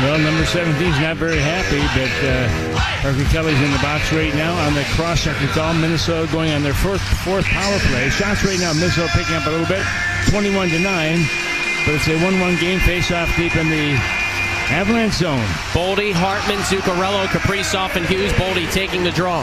Well, number 17 is not very happy, but Parker Kelly's in the box right now on the cross-checker call. Minnesota going on their fourth power play. Shots right now, Minnesota picking up a little bit, 21-9, but it's a 1-1 game, face-off deep in the Avalanche zone. Boldy, Hartman, Zuccarello, Kaprizov, and Hughes. Boldy taking the draw.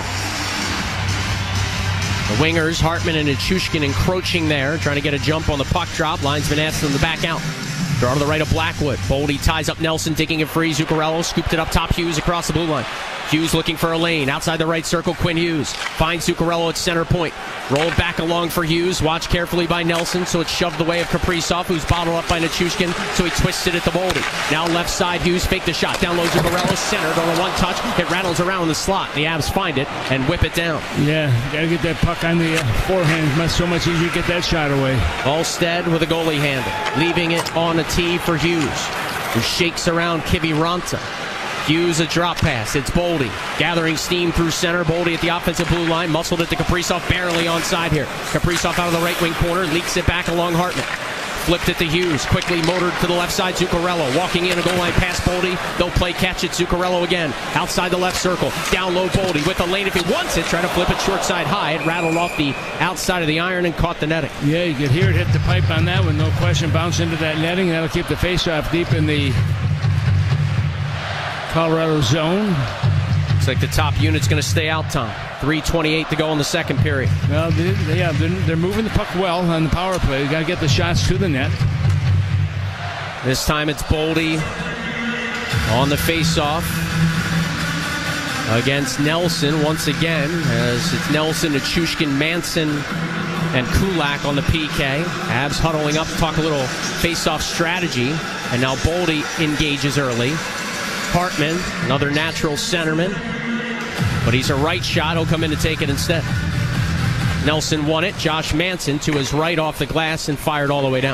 The wingers, Hartman and Nichushkin, encroaching there, trying to get a jump on the puck drop. Linesman asks them to back out. Draw to the right of Blackwood. Boldy ties up Nelson, digging it free. Zuccarello scooped it up top. Hughes across the blue line. Hughes looking for a lane. Outside the right circle, Quinn Hughes finds Zuccarello at center point. Rolled back along for Hughes. Watched carefully by Nelson, so it's shoved the way of Kaprizov, who's bottled up by Nichushkin, so he twisted it to Boldy. Now left side, Hughes faked the shot. Down low, Zuccarello centered on a one touch. It rattles around the slot. The Avs find it and whip it down. Yeah, got to get that puck on the forehand. It's so much easier to get that shot away. Alstead with a goalie handle, leaving it on a tee for Hughes, who shakes around Kiviranta. Hughes a drop pass. It's Boldy gathering steam through center. Boldy at the offensive blue line, muscled it to Kaprizov, barely onside here. Kaprizov out of the right wing corner, leaks it back along Hartman. Flipped it to Hughes, quickly motored to the left side. Zuccarello walking in a goal line past Boldy. They'll play catch it. Zuccarello again outside the left circle. Down low, Boldy with the lane if he wants it. Try to flip it short side high. It rattled off the outside of the iron and caught the netting. Yeah, you could hear it hit the pipe on that one. No question, bounce into that netting. That'll keep the faceoff deep in the Colorado zone. Looks like the top unit's going to stay out, Tom. 3:28 to go in the second period. Well, they're moving the puck well on the power play. They got to get the shots to the net. This time it's Boldy on the faceoff against Nelson once again, as it's Nelson, Nichushkin, Manson, and Kulak on the PK. Avs huddling up to talk a little faceoff strategy, and now Boldy engages early. Hartman, another natural centerman, but he's a right shot. He'll come in to take it instead. Nelson won it. Josh Manson to his right off the glass and fired all the way down.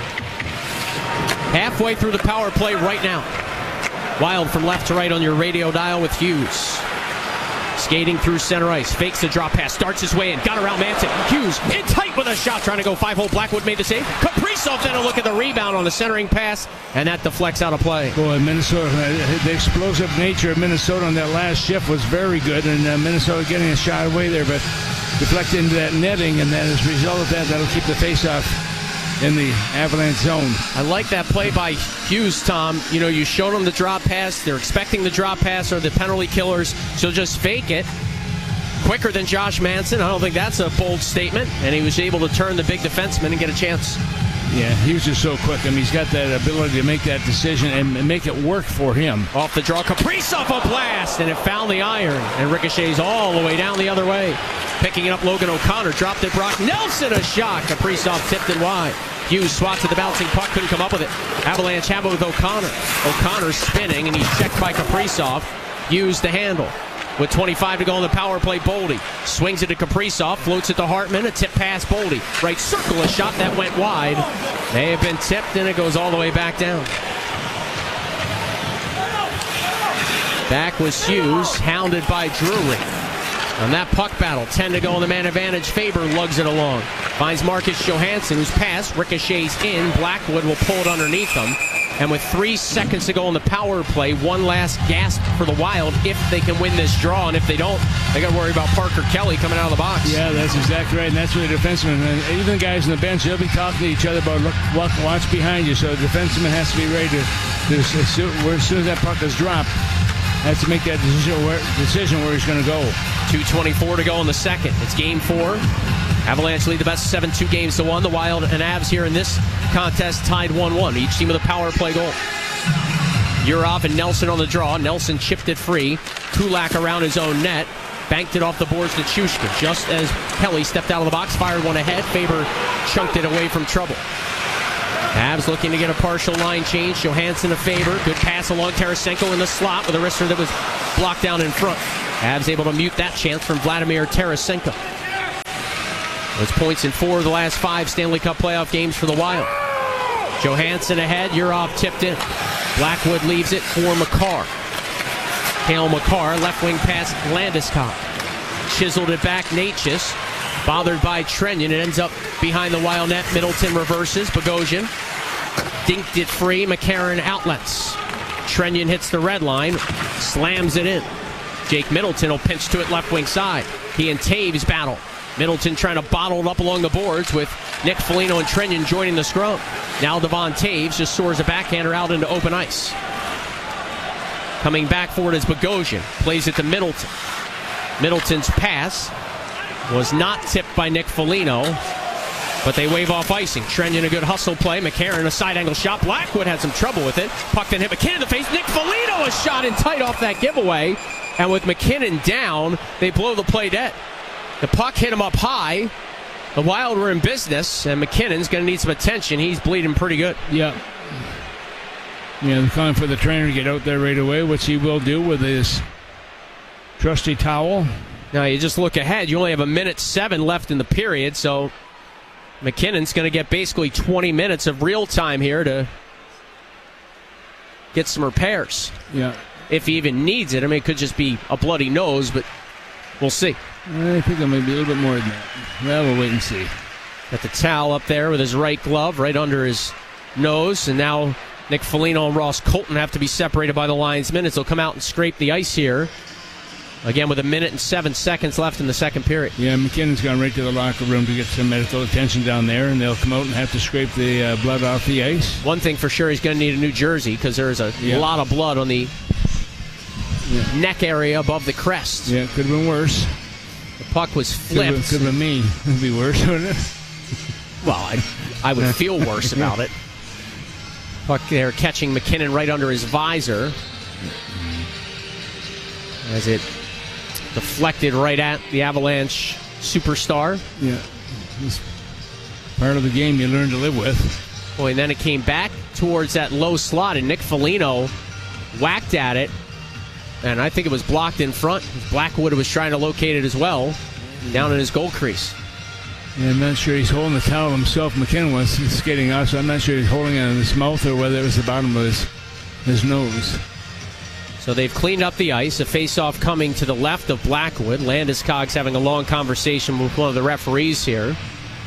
Halfway through the power play right now. Wild from left to right on your radio dial with Hughes. Skating through center ice, fakes the drop pass, starts his way in, got around Manson. Hughes in tight with a shot, trying to go 5-hole. Blackwood made the save. Kaprizov then a look at the rebound on the centering pass, and that deflects out of play. Boy, Minnesota, the explosive nature of Minnesota on that last shift was very good, and Minnesota getting a shot away there, but deflected into that netting, and then as a result of that, that'll keep the faceoff in the Avalanche zone. I like that play by Hughes, Tom. You know, you showed them the drop pass. They're expecting the drop pass or the penalty killers. So just fake it. Quicker than Josh Manson. I don't think that's a bold statement. And he was able to turn the big defenseman and get a chance. Yeah, Hughes is so quick. I mean, he's got that ability to make that decision and make it work for him. Off the draw, Kaprizov a blast, and it found the iron. And ricochets all the way down the other way. Picking it up, Logan O'Connor. Dropped it, Brock Nelson, a shot. Kaprizov tipped it wide. Hughes swats at the bouncing puck, couldn't come up with it. Avalanche have it with O'Connor. O'Connor spinning, and he's checked by Kaprizov. Hughes the handle. With 25 to go on the power play, Boldy swings it to Kaprizov, floats it to Hartman, a tip pass, Boldy. Right circle, a shot that went wide. They have been tipped, and it goes all the way back down. Back was Hughes, hounded by Drury. On that puck battle, 10 to go on the man advantage. Faber lugs it along. Finds Marcus Johansson, whose pass ricochets in. Blackwood will pull it underneath him. And with 3 seconds to go on the power play, one last gasp for the Wild if they can win this draw. And if they don't, they got to worry about Parker Kelly coming out of the box. Yeah, that's exactly right. And that's where the defenseman, and even the guys on the bench, they'll be talking to each other about watch behind you. So the defenseman has to be ready to as soon as that puck is dropped, has to make that decision where he's going to go. 2:24 to go in the second. It's game 4. Avalanche lead the best 7-2 games to 1. The Wild and Avs here in this contest tied 1-1. Each team with a power play goal. Urov and Nelson on the draw. Nelson chipped it free. Kulak around his own net. Banked it off the boards to Chushka. Just as Kelly stepped out of the box, fired one ahead. Faber chunked it away from trouble. Avs looking to get a partial line change. Johansson to Faber. Good pass along Tarasenko in the slot with a wrister that was blocked down in front. Avs able to mute that chance from Vladimir Tarasenko. Those points in 4 of the last 5 Stanley Cup playoff games for the Wild. Johansson ahead. Urov tipped in. Blackwood leaves it for Makar. Cale Makar, left wing pass, Landeskog. Chiseled it back, Natchez. Bothered by Trenyon. It ends up behind the Wild net. Middleton reverses. Bogosian dinked it free. McCarron outlets. Trenyon hits the red line, slams it in. Jake Middleton will pinch to it left wing side. He and Taves battle. Middleton trying to bottle it up along the boards with Nick Foligno and Trenyon joining the scrum. Now Devon Taves just soars a backhander out into open ice. Coming back for it is Bogosian. Plays it to Middleton. Middleton's pass was not tipped by Nick Foligno, but they wave off icing. Trenyon a good hustle play. McCarron a side angle shot. Blackwood had some trouble with it. Puck then hit McKinnon in the face. Nick Foligno is shot in tight off that giveaway. And with McKinnon down, they blow the play dead. The puck hit him up high. The Wild were in business, and McKinnon's going to need some attention. He's bleeding pretty good. Yeah. Yeah, they're calling for the trainer to get out there right away, which he will do with his trusty towel. Now, you just look ahead. You only have 1:07 left in the period, so McKinnon's going to get basically 20 minutes of real time here to get some repairs. Yeah. If he even needs it. I mean, it could just be a bloody nose, but we'll see. I think it might be a little bit more than that. Well, we'll wait and see. Got the towel up there with his right glove right under his nose, and now Nick Foligno and Ross Colton have to be separated by the linesmen as they'll come out and scrape the ice here. Again, with 1:07 left in the second period. Yeah, McKinnon's gone right to the locker room to get some medical attention down there, and they'll come out and have to scrape the blood off the ice. One thing for sure, he's going to need a new jersey because there's a lot of blood on the neck area above the crest. Yeah, could have been worse. The puck was flipped. Could have been me. It'd be worse, wouldn't it? Well, I would feel worse about it. Puck there catching McKinnon right under his visor as it deflected right at the Avalanche superstar. Yeah. It's part of the game you learn to live with. Boy, and then it came back towards that low slot, and Nick Foligno whacked at it, and I think it was blocked in front. Blackwood was trying to locate it as well, down in his goal crease. Yeah, I'm not sure he's holding the towel himself. McKinnon was skating off, so I'm not sure he's holding it in his mouth or whether it was the bottom of his nose. So they've cleaned up the ice. A face-off coming to the left of Blackwood. Landeskog's having a long conversation with one of the referees here.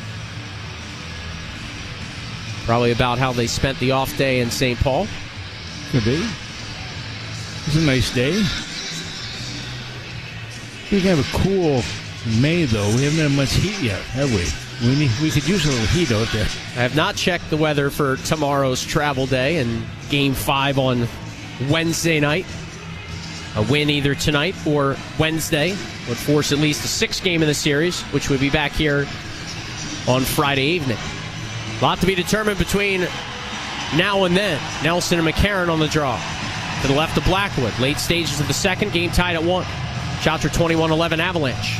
Probably about how they spent the off day in St. Paul. Could be. It's a nice day. We have a cool May, though. We haven't had much heat yet, have we? We could use a little heat out there. I have not checked the weather for tomorrow's travel day and Game 5 on Wednesday night. A win either tonight or Wednesday would force at least a 6th game in the series, which would be back here on Friday evening. A lot to be determined between now and then. Nelson and McCarron on the draw. To the left of Blackwood. Late stages of the second, game tied at 1. Shots are 21-11 Avalanche.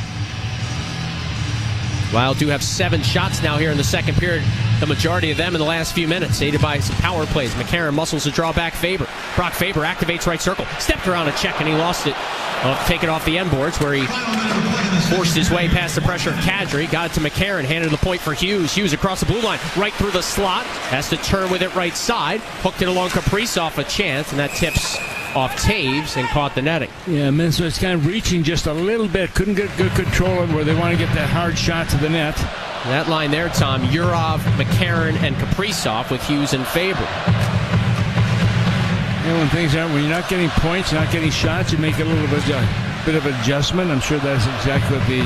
Wild do have 7 shots now here in the second period. The majority of them in the last few minutes, aided by some power plays. McCarron muscles to draw back Faber. Brock Faber activates right circle. Stepped around a check and he lost it. Take it off the end boards where he forced his way past the pressure of Kadri. Got it to McCarron. Handed the point for Hughes. Hughes across the blue line. Right through the slot. Has to turn with it right side. Hooked it along Kaprizov a chance. And that tips off Taves and caught the netting. Yeah, Minnesota's kind of reaching just a little bit. Couldn't get good control of where they want to get that hard shot to the net. That line there, Tom, Yurov, McCarron, and Kaprizov with Hughes and Faber. Yeah, when you're not getting points, not getting shots, you make a little bit of adjustment. I'm sure that's exactly what the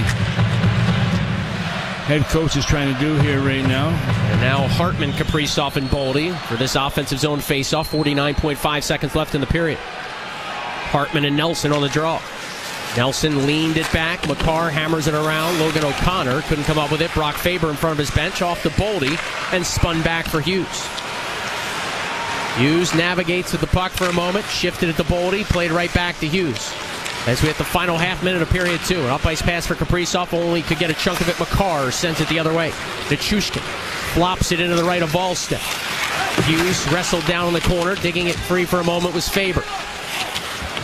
head coach is trying to do here right now. And now Hartman, Kaprizov, and Boldy for this offensive zone faceoff. 49.5 seconds left in the period. Hartman and Nelson on the draw. Nelson leaned it back. Makar hammers it around. Logan O'Connor couldn't come up with it. Brock Faber in front of his bench off to Boldy and spun back for Hughes. Hughes navigates with the puck for a moment. Shifted it to Boldy. Played right back to Hughes. As we hit the final half minute of period 2. An up-ice pass for Kaprizov. Only could get a chunk of it. Makar sends it the other way. Nichushkin flops it into the right of Wallstedt. Hughes wrestled down in the corner. Digging it free for a moment was Faber.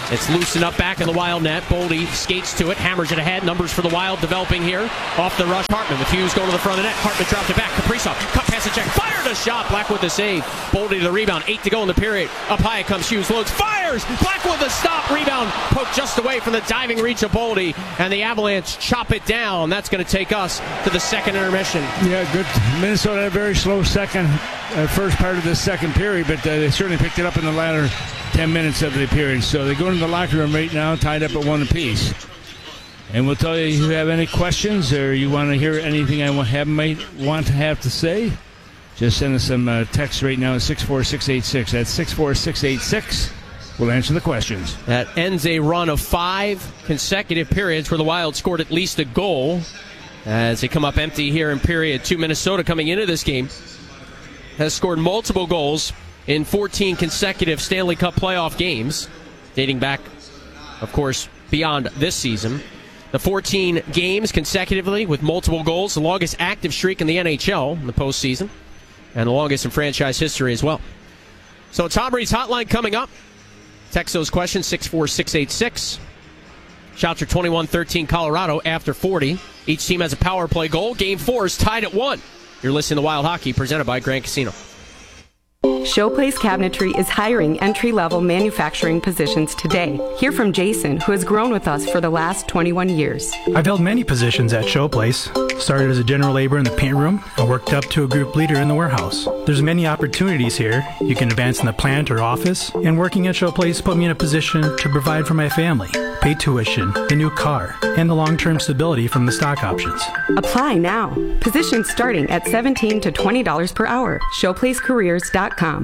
It's loosened up back in the Wild net. Boldy skates to it, hammers it ahead. Numbers for the Wild developing here. Off the rush, Hartman. With Hughes going to the front of the net. Hartman dropped it back. Kaprizov, cut pass and check. Fired a shot. Black with the save. Boldy to the rebound. 8 to go in the period. Up high comes Hughes. Loads. Fires! Black with the stop. Rebound poked just away from the diving reach of Boldy. And the Avalanche chop it down. That's going to take us to the second intermission. Yeah, good. Minnesota had a very slow first part of the second period, but they certainly picked it up in the latter 10 minutes of the period. So they go into the locker room right now, tied up at 1 apiece. And we'll tell you if you have any questions or you want to hear anything I might want to have to say. Just send us some text right now at 64686. That's 64686. We'll answer the questions. That ends a run of 5 consecutive periods where the Wild scored at least a goal. As they come up empty here in period 2, Minnesota coming into this game has scored multiple goals in 14 consecutive Stanley Cup playoff games, dating back, of course, beyond this season. The 14 games consecutively with multiple goals, the longest active streak in the NHL in the postseason, and the longest in franchise history as well. So Tom Brady's hotline coming up. Text those questions, 64686. Shots are 21-13 Colorado after 40. Each team has a power play goal. Game 4 is tied at 1. You're listening to Wild Hockey, presented by Grand Casino. Showplace Cabinetry is hiring entry-level manufacturing positions today. Hear from Jason, who has grown with us for the last 21 years. I've held many positions at Showplace. Started as a general laborer in the paint room and worked up to a group leader in the warehouse. There's many opportunities here. You can advance in the plant or office, and working at Showplace put me in a position to provide for my family, pay tuition, the new car, and the long-term stability from the stock options. Apply now. Positions starting at $17 to $20 per hour. ShowplaceCareers.com.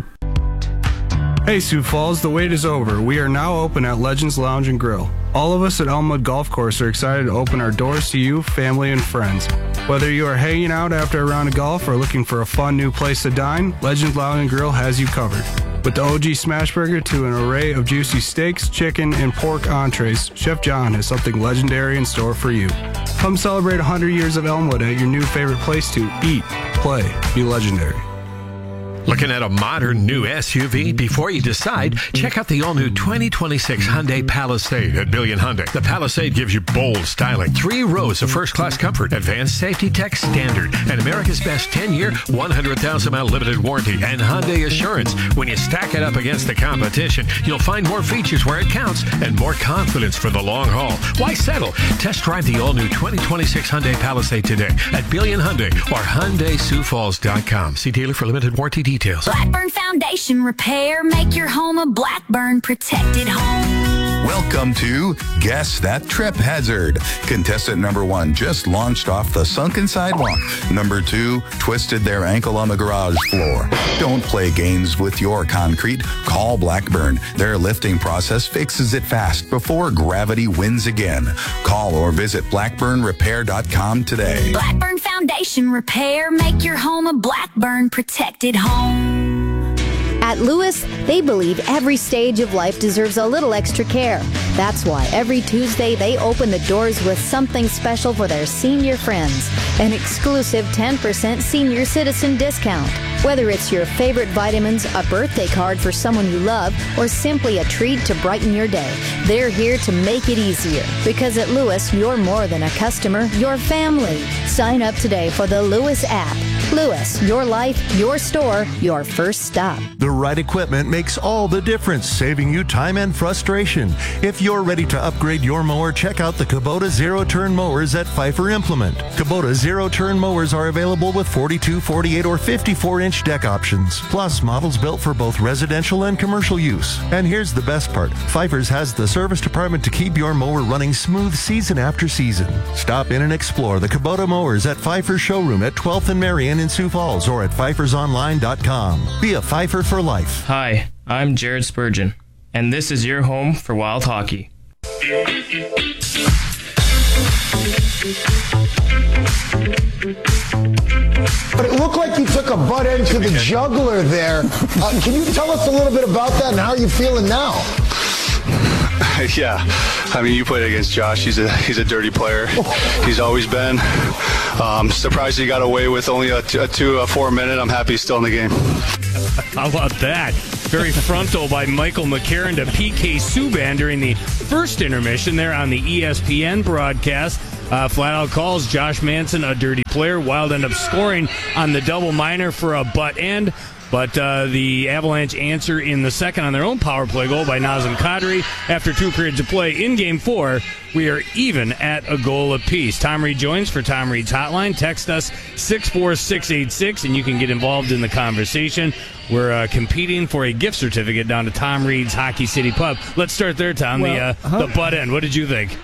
Hey Sioux Falls, the wait is over. We are now open at Legends Lounge and Grill. All of us at Elmwood Golf Course are excited to open our doors to you, family, and friends. Whether you are hanging out after a round of golf or looking for a fun new place to dine, Legends Lounge and Grill has you covered. With the OG Smash Burger to an array of juicy steaks, chicken, and pork entrees, Chef John has something legendary in store for you. Come celebrate 100 years of Elmwood at your new favorite place to eat, play, be legendary. Looking at a modern new SUV? Before you decide, check out the all-new 2026 Hyundai Palisade at Billion Hyundai. The Palisade gives you bold styling, 3 rows of first-class comfort, advanced safety tech standard, and America's best 10-year, 100,000-mile limited warranty, and Hyundai Assurance. When you stack it up against the competition, you'll find more features where it counts and more confidence for the long haul. Why settle? Test drive the all-new 2026 Hyundai Palisade today at Billion Hyundai or HyundaiSiouxFalls.com. See dealer for limited warranty details. Blackburn Foundation Repair. Make your home a Blackburn protected home. Welcome to Guess That Trip Hazard. Contestant number 1 just launched off the sunken sidewalk. Number 2 twisted their ankle on the garage floor. Don't play games with your concrete. Call Blackburn. Their lifting process fixes it fast before gravity wins again. Call or visit blackburnrepair.com today. Blackburn Foundation Repair. Make your home a Blackburn protected home. At Lewis, they believe every stage of life deserves a little extra care. That's why every Tuesday they open the doors with something special for their senior friends. An exclusive 10% senior citizen discount. Whether it's your favorite vitamins, a birthday card for someone you love, or simply a treat to brighten your day, they're here to make it easier. Because at Lewis, you're more than a customer, you're family. Sign up today for the Lewis app. Lewis, your life, your store, your first stop. The right equipment makes all the difference, saving you time and frustration. If you're ready to upgrade your mower, check out the Kubota zero-turn mowers at Pfeiffer Implement. Kubota zero-turn mowers are available with 42, 48, or 54-inch deck options, plus models built for both residential and commercial use. And here's the best part. Pfeiffer's has the service department to keep your mower running smooth season after season. Stop in and explore the Kubota mowers at Pfeiffer's showroom at 12th and Marion in Sioux Falls or at pfeiffersonline.com. Be a Pfeiffer for life. Hi, I'm Jared Spurgeon, and this is your home for Wild Hockey. But it looked like you took a butt end to the juggler there. Can you tell us a little bit about that and how are you feeling now? Yeah, I mean, you played against Josh. He's a dirty player. He's always been. Surprised he got away with only a 4 minute. I'm happy he's still in the game. How about that? Very frontal by Michael McCarron to PK Subban during the first intermission there on the ESPN broadcast. Flat out calls Josh Manson a dirty player. Wild end up scoring on the double minor for a butt end. But the Avalanche answer in the second on their own power play goal by Nazem Kadri. After 2 periods of play in Game 4, we are even at a goal apiece. Tom Reed joins for Tom Reed's Hotline. Text us 64686, and you can get involved in the conversation. We're competing for a gift certificate down to Tom Reed's Hockey City Pub. Let's start there, Tom. Well, the butt end. What did you think?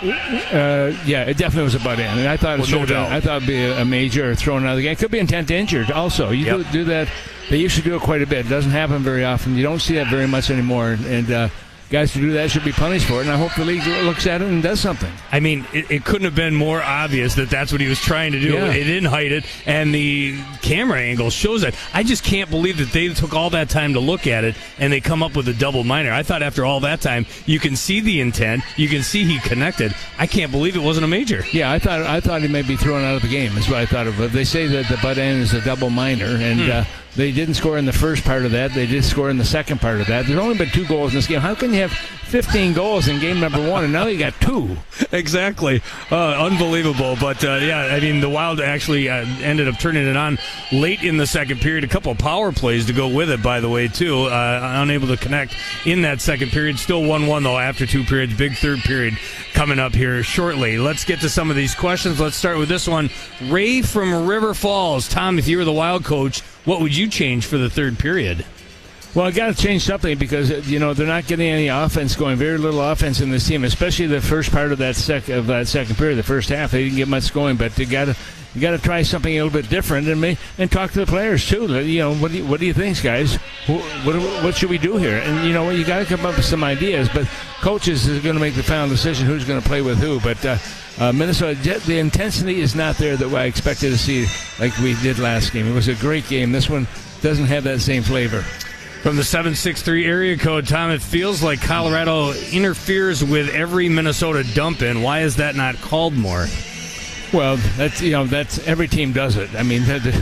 Yeah, it definitely was a butt end. And I thought it'd be a major thrown out of the game. It could be intent to injure also. You do that. They used to do it quite a bit. It doesn't happen very often. You don't see that very much anymore. And guys who do that should be punished for it. And I hope the league looks at it and does something. I mean, it couldn't have been more obvious that that's what he was trying to do. Yeah. It didn't hide it. And the camera angle shows that. I just can't believe that they took all that time to look at it and they come up with a double minor. I thought after all that time, you can see the intent. You can see he connected. I can't believe it wasn't a major. Yeah, I thought he may be thrown out of the game. That's what I thought of it. They say that the butt end is a double minor. And they didn't score in the first part of that. They did score in the second part of that. There's only been 2 goals in this game. How can you have 15 goals in game number 1, and now you got 2? Exactly. Unbelievable. But, I mean, the Wild actually ended up turning it on late in the second period. A couple of power plays to go with it, by the way, too. Unable to connect in that second period. Still 1-1, though, after 2 periods. Big third period coming up here shortly. Let's get to some of these questions. Let's start with this one. Ray from River Falls. Tom, if you were the Wild coach, what would you change for the third period? Well, I got to change something because they're not getting any offense going. Very little offense in this team, especially the first part of that second period. The first half, they didn't get much going. But you got to try something a little bit different and talk to the players too. What do you think, guys? What should we do here? And you got to come up with some ideas. But coaches is going to make the final decision who's going to play with who. But Minnesota, the intensity is not there that I expected to see like we did last game. It was a great game. This one doesn't have that same flavor. From the 763 area code, Tom, it feels like Colorado interferes with every Minnesota dump in. Why is that not called more? Well, that's every team does it. I mean,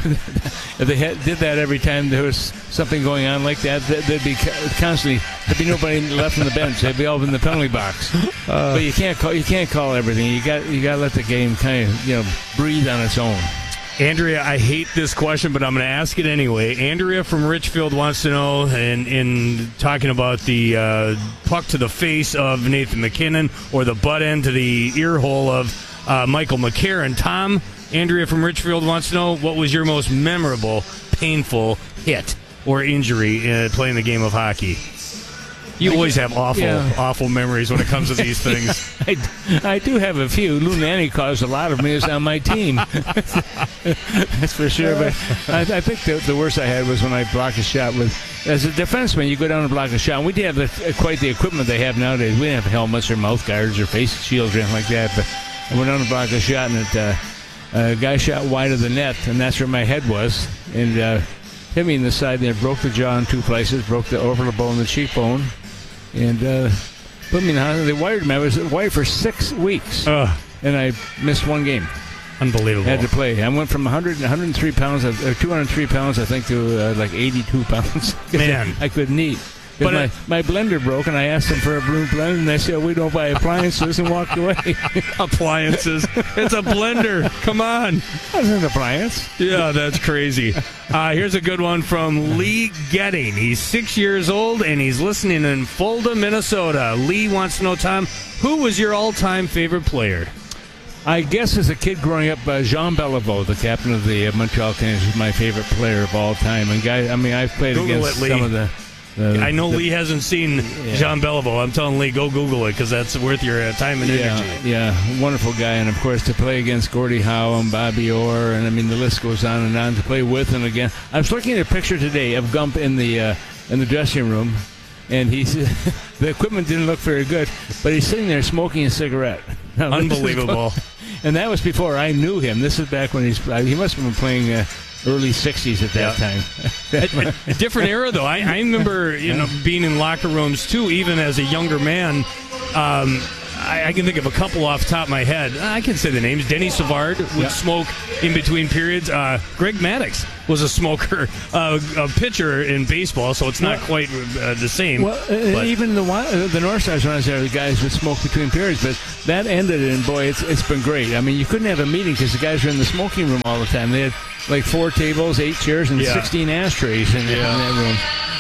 if they did that every time there was something going on like that, there'd be nobody left on the bench. They'd be all in the penalty box. But you can't call everything. You got to let the game kind of breathe on its own. Andrea, I hate this question, but I'm going to ask it anyway. Andrea from Richfield wants to know, in talking about the puck to the face of Nathan MacKinnon or the butt end to the ear hole of Michael McCarron. Tom, Andrea from Richfield wants to know, what was your most memorable, painful hit or injury playing the game of hockey? You always have awful memories when it comes to these things. I do have a few. Lou Nanny caused a lot of me is on my team. That's for sure. But I think the worst I had was when I blocked a shot with. As a defenseman, you go down and block a shot. We didn't have quite the equipment they have nowadays. We didn't have helmets or mouth guards or face shields or anything like that. But I went down and blocked a shot, and a guy shot wide of the net, and that's where my head was. And hit me in the side there, broke the jaw in 2 places, broke the orbital bone, the cheekbone. And put me in the hospital. They wired me. I was wired for 6 weeks. And I missed 1 game. Unbelievable. Had to play. I went from 103 pounds, 203 pounds, I think, to like 82 pounds. Man. I couldn't eat. But my blender broke, and I asked them for a broom blender, and they said, we don't buy appliances, and walked away. Appliances? It's a blender. Come on. That's an appliance. Yeah, that's crazy. Here's a good one from Lee Getting. He's 6 years old, and he's listening in Fulda, Minnesota. Lee wants to know, Tom, who was your all-time favorite player? I guess as a kid growing up, Jean Beliveau, the captain of the Montreal Canadiens, was my favorite player of all time. And I've played against some of the... I know Lee hasn't seen Jean Beliveau. I'm telling Lee, go Google it because that's worth your time and energy. Yeah, wonderful guy. And, of course, to play against Gordie Howe and Bobby Orr, and, the list goes on and on, to play with and again. I was looking at a picture today of Gump in the dressing room, and the equipment didn't look very good, but he's sitting there smoking a cigarette. Unbelievable. And that was before I knew him. This is back when he must have been playing... early 60s at that time. A different era, though. I remember being in locker rooms, too, even as a younger man. I can think of a couple off the top of my head. I can say the names. Denny Savard would smoke in between periods. Greg Maddux was a smoker, a pitcher in baseball, so it's not quite the same. Well, even the North Stars, when I was there, the guys would smoke between periods, but that ended, and boy, it's been great. I mean, you couldn't have a meeting because the guys were in the smoking room all the time. They had like 4 tables, 8 chairs, and 16 ashtrays in that room.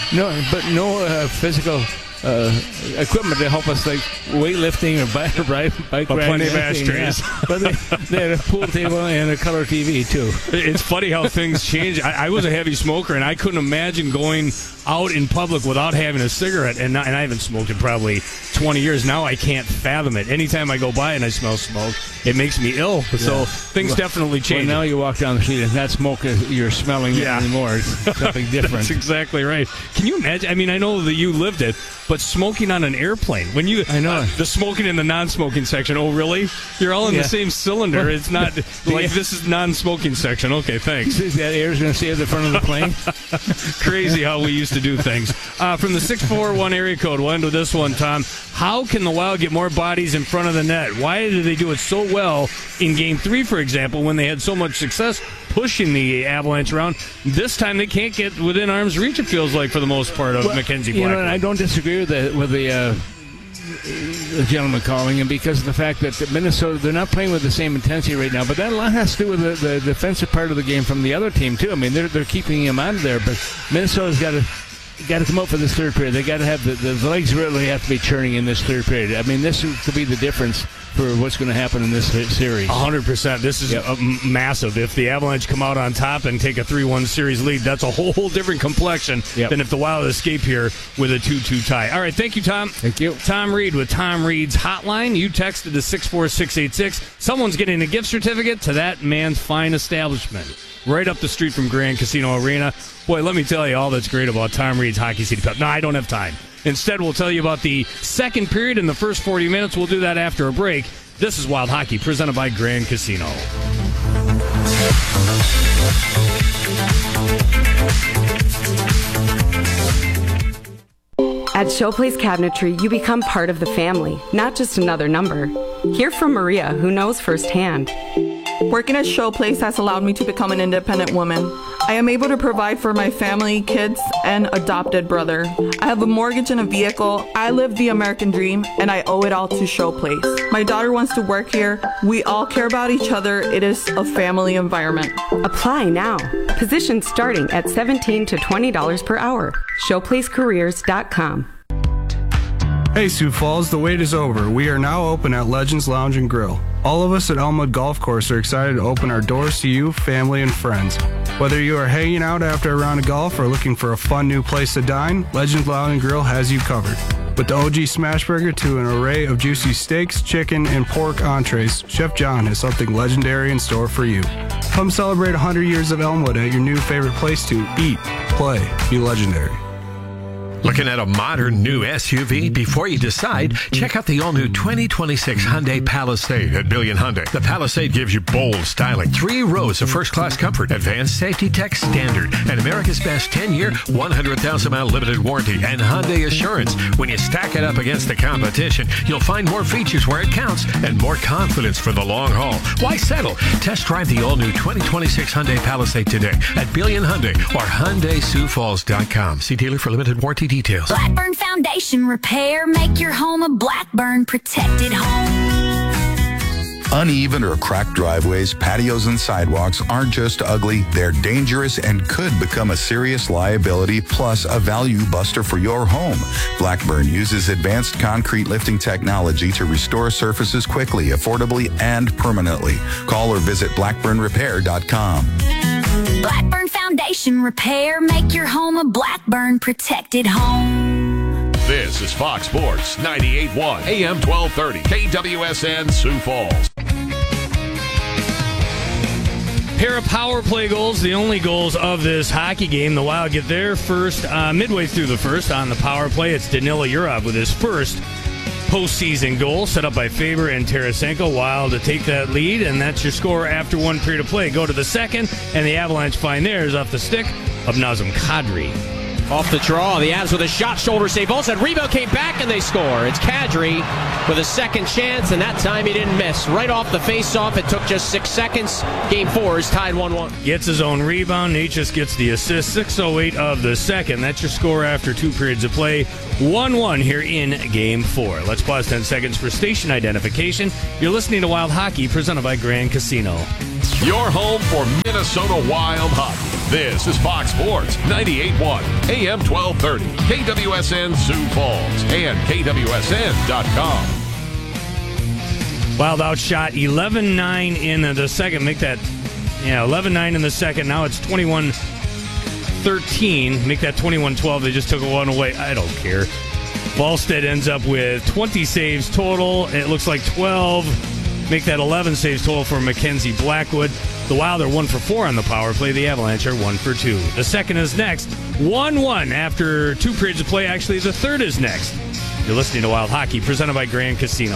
No physical equipment to help us, like weightlifting or bike riding. Plenty of ashtrays. Yeah. But they had a pool table and a color TV, too. It's funny how things change. I was a heavy smoker, and I couldn't imagine going out in public without having a cigarette, and I haven't smoked in probably 20 years. Now I can't fathom it. Anytime I go by and I smell smoke, it makes me ill. So things definitely change. Well, now you walk down the street and not smoke you're smelling it anymore. It's something different. That's exactly right. Can you imagine? I mean, I know that you lived it, but smoking on an airplane. When you, I know. The smoking in the non-smoking section. Oh, really? You're all in the same cylinder. It's not like this is non-smoking section. Okay, thanks. That air's going to stay at the front of the plane. Crazy how we used to do things. From the 641 area code, we'll end with this one, Tom. How can the Wild get more bodies in front of the net? Why did they do it so well in Game 3, for example, when they had so much success pushing the Avalanche around? This time they can't get within arm's reach, it feels like, for the most part, of Mackenzie Blackwood. And I don't disagree with the gentleman calling, and because of the fact that Minnesota, they're not playing with the same intensity right now, but that a lot has to do with the defensive part of the game from the other team too. I mean, they're keeping him out of there, but Minnesota's got to come up for this third period. They got to have the legs really have to be churning in this third period. I mean, this could be the difference for what's going to happen in this series. 100%. This is massive. If the Avalanche come out on top and take a 3-1 series lead, that's a whole different complexion than if the Wild escape here with a 2-2 tie. All right, thank you, Tom. Thank you. Tom Reed with Tom Reed's Hotline. You texted to 64686. Someone's getting a gift certificate to that man's fine establishment right up the street from Grand Casino Arena. Boy, let me tell you all that's great about Tom Reed's Hockey City Pub. No, I don't have time. Instead, we'll tell you about the second period in the first 40 minutes. We'll do that after a break. This is Wild Hockey, presented by Grand Casino. At Showplace Cabinetry, you become part of the family, not just another number. Hear from Maria, who knows firsthand. Working at Showplace has allowed me to become an independent woman. I am able to provide for my family, kids, and adopted brother. I have a mortgage and a vehicle. I live the American dream, and I owe it all to Showplace. My daughter wants to work here. We all care about each other. It is a family environment. Apply now. Positions starting at $17 to $20 per hour. ShowplaceCareers.com. Hey Sioux Falls, the wait is over. We are now open at Legends Lounge and Grill. All of us at Elmwood Golf Course are excited to open our doors to you, family, and friends. Whether you are hanging out after a round of golf or looking for a fun new place to dine, Legends Lounge and Grill has you covered. With the OG Smash Burger to an array of juicy steaks, chicken, and pork entrees, Chef John has something legendary in store for you. Come celebrate 100 years of Elmwood at your new favorite place to eat, play, be legendary. Looking at a modern new SUV? Before you decide, check out the all-new 2026 Hyundai Palisade at Billion Hyundai. The Palisade gives you bold styling, 3 rows of first-class comfort, advanced safety tech standard, and America's best 10-year, 100,000-mile limited warranty, and Hyundai Assurance. When you stack it up against the competition, you'll find more features where it counts and more confidence for the long haul. Why settle? Test drive the all-new 2026 Hyundai Palisade today at Billion Hyundai or HyundaiSiouxFalls.com. See dealer for limited warranty details. Blackburn Foundation Repair. Make your home a Blackburn protected home. Uneven or cracked driveways, patios, and sidewalks aren't just ugly, they're dangerous and could become a serious liability plus a value buster for your home. Blackburn uses advanced concrete lifting technology to restore surfaces quickly, affordably, and permanently. Call or visit blackburnrepair.com. Blackburn Foundation Repair. Make your home a Blackburn protected home. This is Fox Sports 98.1 AM 1230 KWSN Sioux Falls. Pair of power play goals, the only goals of this hockey game. The Wild get their first midway through the first on the power play. It's Danila Yurov with his first postseason goal, set up by Faber and Tarasenko. Wild to take that lead, and that's your score after 1 period of play. Go to the second, and the Avalanche find theirs off the stick of Nazem Kadri. Off the draw, the Avs with a shot, shoulder save. Volstead, rebound came back, and they score. It's Kadri with a second chance, and that time he didn't miss. Right off the face-off, it took just 6 seconds. Game 4 is tied 1-1. Gets his own rebound. Necas gets the assist. 6:08 of the second. That's your score after 2 periods of play. 1-1 here in Game 4. Let's pause 10 seconds for station identification. You're listening to Wild Hockey, presented by Grand Casino. Your home for Minnesota Wild Hockey. This is Fox Sports 98.1 AM 1230 KWSN Sioux Falls and KWSN.com. Wild outshot 11-9 in the second. Make that 11-9 in the second. Now it's 21-13. Make that 21-12. They just took one away. I don't care. Volstead ends up with 20 saves total. It looks like 12. Make that 11 saves total for Mackenzie Blackwood. The Wild are 1 for 4 on the power play. The Avalanche are 1 for 2. The second is next. 1-1 after 2 periods of play. Actually, the third is next. You're listening to Wild Hockey, presented by Grand Casino.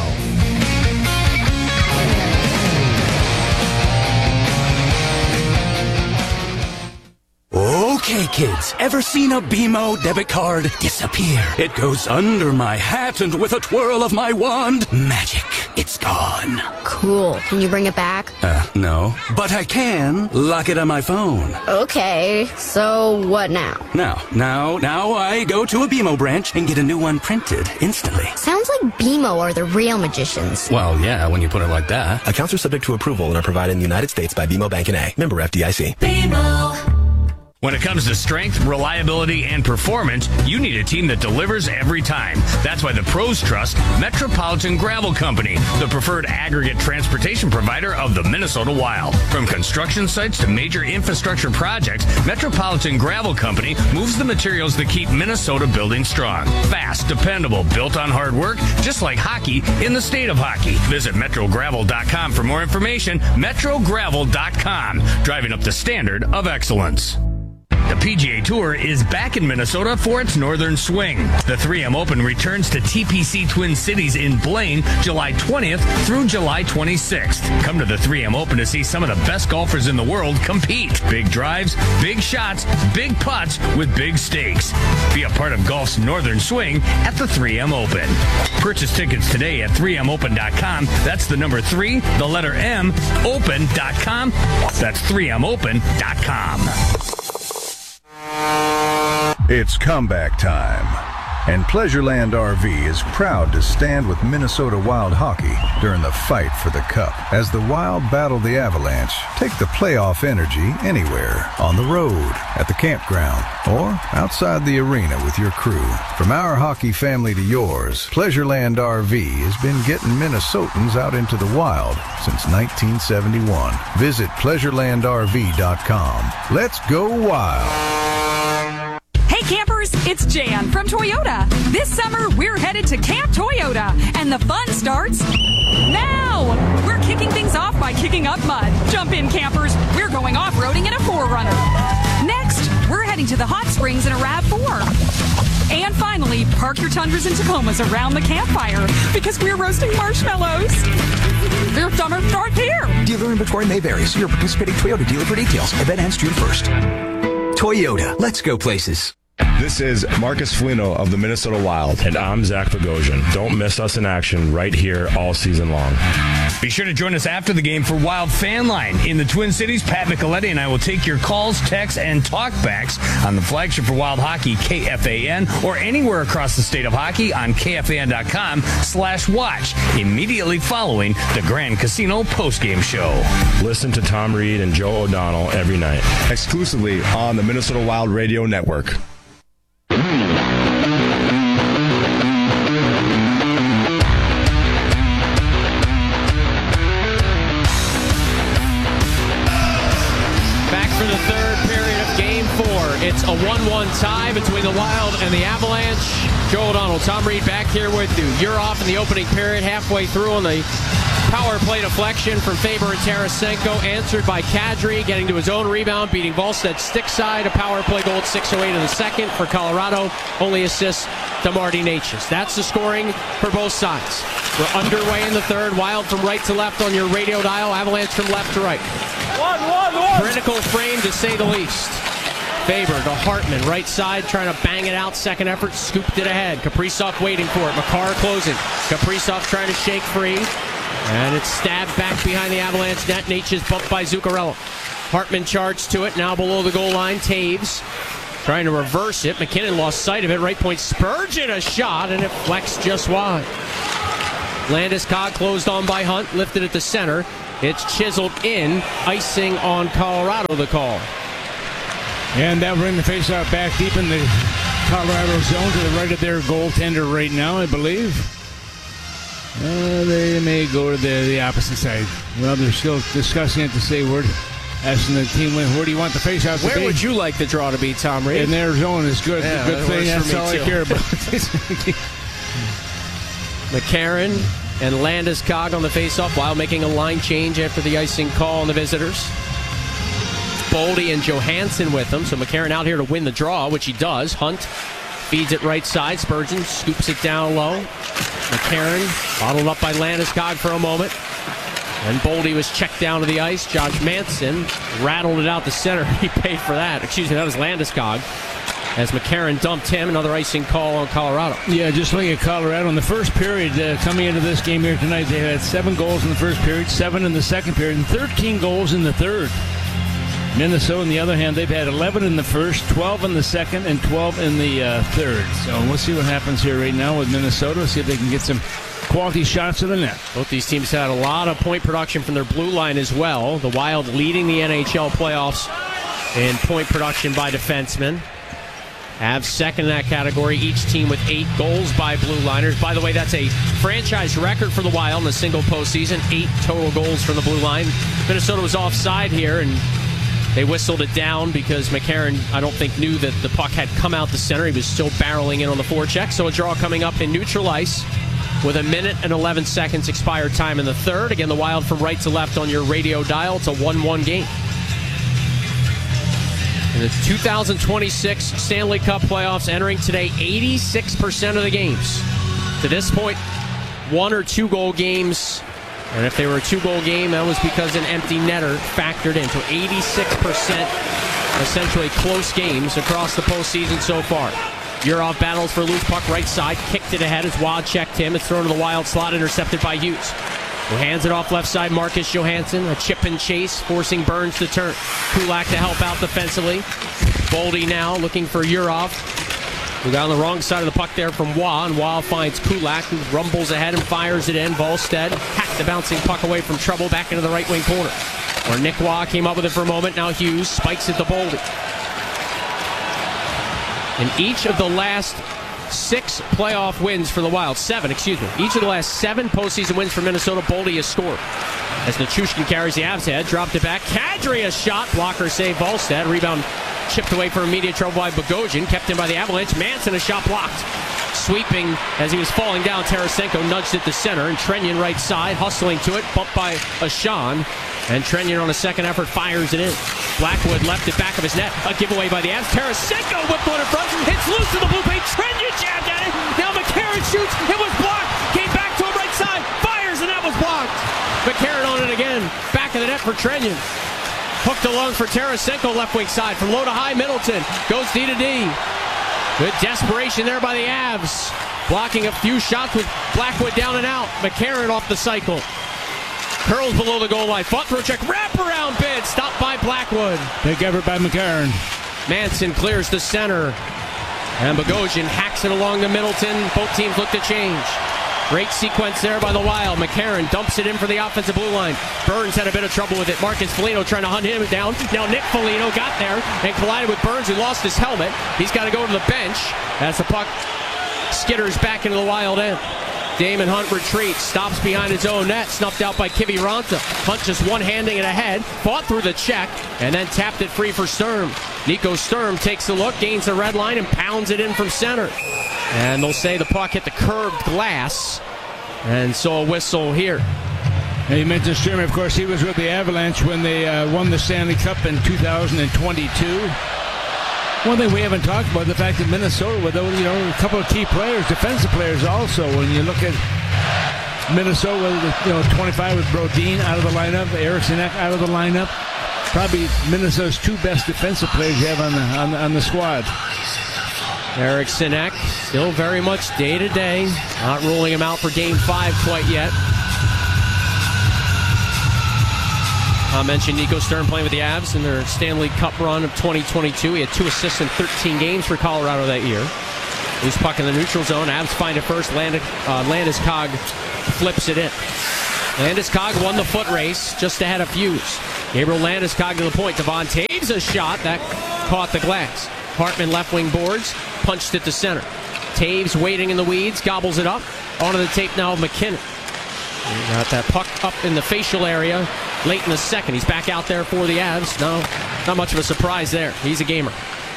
Okay, kids, ever seen a BMO debit card disappear? It goes under my hat, and with a twirl of my wand, magic, it's gone. Cool. Can you bring it back? No. But I can lock it on my phone. Okay, so what now? Now I go to a BMO branch and get a new one printed instantly. Sounds like BMO are the real magicians. Well, yeah, when you put it like that. Accounts are subject to approval and are provided in the United States by BMO Bank N.A. Member FDIC. BMO. When it comes to strength, reliability, and performance, you need a team that delivers every time. That's why the pros trust Metropolitan Gravel Company, the preferred aggregate transportation provider of the Minnesota Wild. From construction sites to major infrastructure projects, Metropolitan Gravel Company moves the materials that keep Minnesota building strong. Fast, dependable, built on hard work, just like hockey in the state of hockey. Visit MetroGravel.com for more information. MetroGravel.com, driving up the standard of excellence. The PGA Tour is back in Minnesota for its Northern Swing. The 3M Open returns to TPC Twin Cities in Blaine July 20th through July 26th. Come to the 3M Open to see some of the best golfers in the world compete. Big drives, big shots, big putts with big stakes. Be a part of golf's Northern Swing at the 3M Open. Purchase tickets today at 3mopen.com. That's the number 3, the letter M, open.com. That's 3mopen.com. It's comeback time, and Pleasureland RV is proud to stand with Minnesota Wild Hockey during the fight for the Cup. As the Wild battle the Avalanche, take the playoff energy anywhere, on the road, at the campground, or outside the arena with your crew. From our hockey family to yours, Pleasureland RV has been getting Minnesotans out into the Wild since 1971. Visit PleasurelandRV.com. Let's go Wild! Hey campers, it's Jan from Toyota. This summer, we're headed to Camp Toyota, and the fun starts now. We're kicking things off by kicking up mud. Jump in, campers. We're going off-roading in a 4Runner. Next, we're heading to the hot springs in a RAV4. And finally, park your Tundras and Tacomas around the campfire because we're roasting marshmallows. Their summer starts here. Dealer inventory may vary. See your participating Toyota dealer for details. Event ends June 1st. Toyota, let's go places. This is Marcus Foligno of the Minnesota Wild. And I'm Zach Bogosian. Don't miss us in action right here all season long. Be sure to join us after the game for Wild Fan Line. In the Twin Cities, Pat Micheletti and I will take your calls, texts, and talkbacks on the flagship for Wild Hockey, KFAN, or anywhere across the state of hockey on KFAN.com/watch, immediately following the Grand Casino postgame show. Listen to Tom Reed and Joe O'Donnell every night, exclusively on the Minnesota Wild Radio Network. It's a 1-1 tie between the Wild and the Avalanche. Joe O'Donnell, Tom Reed back here with you. You're off in the opening period, halfway through on the power play deflection from Faber and Tarasenko, answered by Kadri, getting to his own rebound, beating Volstead stick side. A power play goal at 6:08 in the second for Colorado. Only assists to Marty Necas. That's the scoring for both sides. We're underway in the third. Wild from right to left on your radio dial. Avalanche from left to right. Critical frame to say the least. Faber to Hartman, right side, trying to bang it out. Second effort, scooped it ahead. Kaprizov waiting for it. Makar closing. Kaprizov trying to shake free. And it's stabbed back behind the Avalanche net. Nate is bumped by Zuccarello. Hartman charged to it, now below the goal line. Taves trying to reverse it. McKinnon lost sight of it. Right point, Spurgeon a shot, and it flexed just wide. Landeskog closed on by Hunt, lifted at the center. It's chiseled in, icing on Colorado, the call. And that will bring the faceoff back deep in the Colorado zone to the right of their goaltender right now, I believe. They may go to the opposite side. Well, they're still discussing it to say asking the team, where do you want the faceoff to be? Where would you like the draw to be, Tom Reed? In their zone is good. Yeah, good thing. That's all I care about. McCarron and Landeskog on the faceoff while making a line change after the icing call on the visitors. Boldy and Johansson with them, so McCarron out here to win the draw, which he does. Hunt feeds it right side. Spurgeon scoops it down low. McCarron bottled up by Landeskog for a moment. And Boldy was checked down to the ice. Josh Manson rattled it out the center. He paid for that. Excuse me, that was Landeskog. As McCarron dumped him, another icing call on Colorado. Yeah, just looking at Colorado in the first period, coming into this game here tonight, they had 7 goals in the first period, 7 in the second period, and 13 goals in the third. Minnesota, on the other hand, they've had 11 in the first, 12 in the second, and 12 in the third. So we'll see what happens here right now with Minnesota, see if they can get some quality shots to the net. Both these teams had a lot of point production from their blue line as well. The Wild leading the NHL playoffs in point production by defensemen. Avs second in that category, each team with 8 goals by blue liners. By the way, that's a franchise record for the Wild in a single postseason. 8 total goals from the blue line. Minnesota was offside here, and they whistled it down because McCarron, I don't think, knew that the puck had come out the center. He was still barreling in on the forecheck. So a draw coming up in neutral ice with 1 minute and 11 seconds expired time in the third. Again, the Wild from right to left on your radio dial. It's a 1-1 game. In the 2026 Stanley Cup playoffs entering today, 86% of the games. To this point, 1 or 2 goal games. And if they were a 2-goal game, that was because an empty netter factored in. So 86% essentially close games across the postseason so far. Yurov battles for loose puck right side, kicked it ahead as Wad checked him. It's thrown to the Wild slot, intercepted by Hughes. Who hands it off left side, Marcus Johansson. A chip and chase, forcing Burns to turn. Kulak to help out defensively. Boldy now looking for Yurov, who got on the wrong side of the puck there from Wah, and Wah finds Kulak, who rumbles ahead and fires it in. Volstead hacked the bouncing puck away from trouble back into the right wing corner, where Nick Wah came up with it for a moment. Now Hughes spikes it to Boldy. In each of the last 6 playoff wins for the Wild, 7, excuse me. Each of the last 7 postseason wins for Minnesota, Boldy has scored. As Nichushkin carries the Avs head, dropped it back. Kadri a shot, blocker save Volstead. Rebound chipped away for immediate trouble by Bogosian, kept in by the Avalanche. Manson a shot blocked. Sweeping as he was falling down, Tarasenko nudged it to center, and Trenyon right side, hustling to it, bumped by Ashan. And Trenyon on a second effort fires it in. Blackwood left it back of his net. A giveaway by the Avs. Tarasenko whipped one in front. Hits loose to the blue paint. Trenyon jabbed at it. Now McCarron shoots. It was blocked. Came back to him right side. Fires, and that was blocked. McCarron on it again. Back of the net for Trenyon. Hooked along for Tarasenko left wing side. From low to high, Middleton goes D to D. Good desperation there by the Avs. Blocking a few shots with Blackwood down and out. McCarron off the cycle. Curls below the goal line. Fought through a check. Wraparound bid. Stopped by Blackwood. Big effort by McCarron. Manson clears the center. And Bogosian hacks it along to Middleton. Both teams look to change. Great sequence there by the Wild. McCarron dumps it in for the offensive blue line. Burns had a bit of trouble with it. Marcus Foligno trying to hunt him down. Now Nick Foligno got there and collided with Burns, who lost his helmet. He's got to go to the bench as the puck skitters back into the Wild end. Damon Hunt retreats, stops behind his own net, snuffed out by Kiviranta. Hunt just one-handing it ahead, fought through the check, and then tapped it free for Sturm. Nico Sturm takes a look, gains the red line, and pounds it in from center. And they'll say the puck hit the curved glass, and so a whistle here. And you mentioned Sturm, of course, he was with the Avalanche when they won the Stanley Cup in 2022. One thing we haven't talked about, the fact that Minnesota, with a couple of key players, defensive players also. When you look at Minnesota, 25 with Brodin out of the lineup, Eriksson out of the lineup. probably Minnesota's 2 best defensive players you have on the squad. Eric Sinek still very much day-to-day. Not ruling him out for Game 5 quite yet. I mentioned Nico Sturm playing with the Avs in their Stanley Cup run of 2022. He had 2 assists in 13 games for Colorado that year. Loose puck in the neutral zone. Avs find it first. Landeskog flips it in. Landeskog won the foot race just ahead of Hughes. Gabriel Landeskog to the point. Devon Taves a shot that caught the glass. Hartman left wing boards, punched it to center. Taves waiting in the weeds, gobbles it up. Onto the tape now of McKinnon. He got that puck up in the facial area late in the second. He's back out there for the Avs. No, not much of a surprise there. He's a gamer.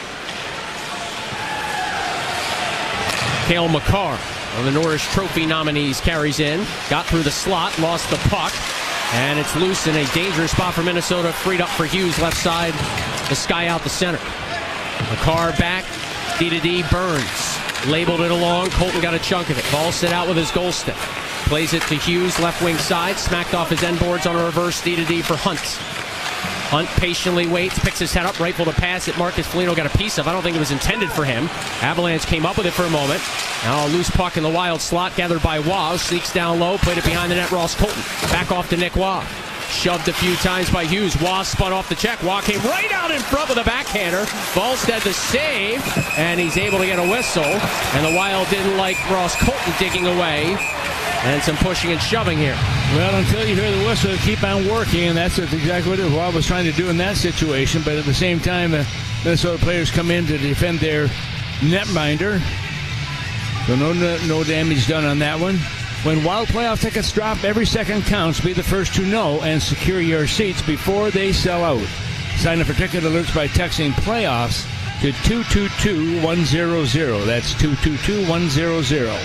Cale Makar, one of the Norris Trophy nominees, carries in. Got through the slot, lost the puck. And it's loose in a dangerous spot for Minnesota. Freed up for Hughes, left side. The sky out the center. Makar back. D-to-D, Burns. Labeled it along. Colton got a chunk of it. Ball set out with his goal stick. Plays it to Hughes, left wing side. Smacked off his end boards on a reverse D-to-D for Hunt. Hunt patiently waits, picks his head up, rifle to pass it. Marcus Foligno got a piece of. I don't think it was intended for him. Avalanche came up with it for a moment. Now a loose puck in the wild slot gathered by Waugh. Sneaks down low, played it behind the net. Ross Colton. Back off to Nick Waugh. Shoved a few times by Hughes. Waugh spun off the check. Waugh came right out in front with a backhander. Volstead the save, and he's able to get a whistle. And the Wild didn't like Ross Colton digging away. And some pushing and shoving here. Well, until you hear the whistle, keep on working, and that's exactly what Waugh was trying to do in that situation. But at the same time, Minnesota players come in to defend their netminder. So no damage done on that one. When Wild playoff tickets drop, every second counts. Be the first to know and secure your seats before they sell out. Sign up for ticket alerts by texting playoffs to 222-100. That's 222-100.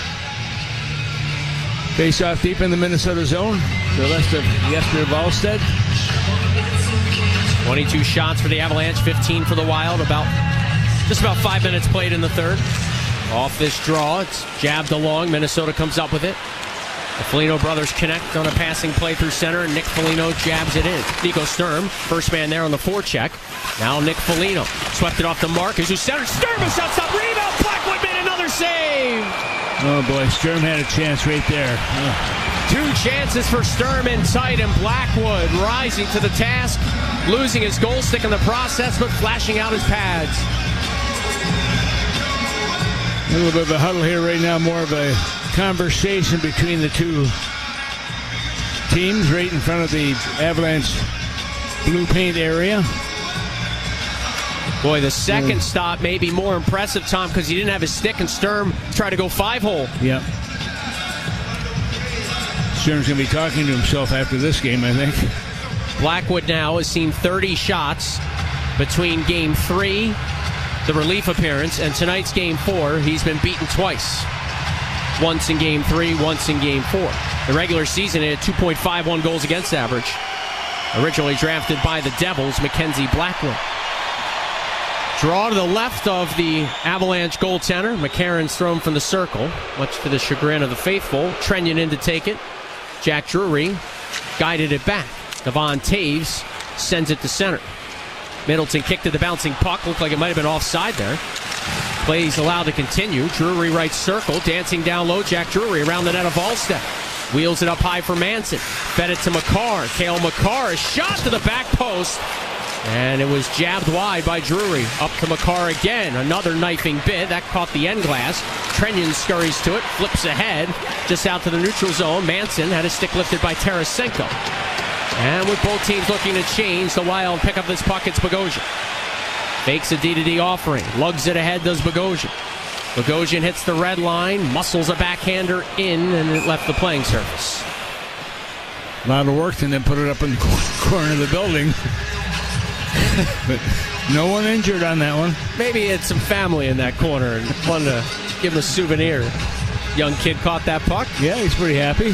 Face off deep in the Minnesota zone. The rest of Jesper Wallstedt. 22 shots for the Avalanche, 15 for the Wild. Just about 5 minutes played in the third. Off this draw, it's jabbed along. Minnesota comes up with it. The Foligno brothers connect on a passing play through center, and Nick Foligno jabs it in. Nico Sturm, first man there on the forecheck. Now Nick Foligno swept it off to Marcus, who centered. Sturm a shot stop, rebound. Blackwood made another save. Oh boy, Sturm had a chance right there. Two chances for Sturm in tight, and Blackwood rising to the task, losing his goal stick in the process, but flashing out his pads. A little bit of a huddle here right now, more of a conversation between the two teams right in front of the Avalanche blue paint area. Boy, the second stop may be more impressive, Tom, because he didn't have his stick, and Sturm tried to go 5-hole. Yep. Sturm's going to be talking to himself after this game, I think. Blackwood now has seen 30 shots between Game 3, the relief appearance, and tonight's Game 4. He's been beaten twice. Once in Game 3, once in Game 4. The regular season, he had 2.51 goals against average. Originally drafted by the Devils, Mackenzie Blackwood. Draw to the left of the Avalanche goaltender. McCarron's thrown from the circle, much to the chagrin of the faithful. Trenyon in to take it. Jack Drury guided it back. Devon Taves sends it to center. Middleton kicked at the bouncing puck. Looked like it might have been offside there. Plays allowed to continue. Drury right circle. Dancing down low. Jack Drury around the net of Wallstedt. Wheels it up high for Manson. Fed it to Makar. Cale Makar. A shot to the back post. And it was jabbed wide by Drury. Up to Makar again. Another knifing bid. That caught the end glass. Trenyon scurries to it. Flips ahead. Just out to the neutral zone. Manson had his stick lifted by Tarasenko. And with both teams looking to change, the Wild pick up this puck. It's Bogosian. Fakes a D-to-D offering. Lugs it ahead, does Bogosian. Bogosian hits the red line. Muscles a backhander in, and it left the playing surface. A lot of work, and then put it up in the corner of the building. But no one injured on that one. Maybe he had some family in that corner and wanted to give him a souvenir. Young kid caught that puck. Yeah, he's pretty happy.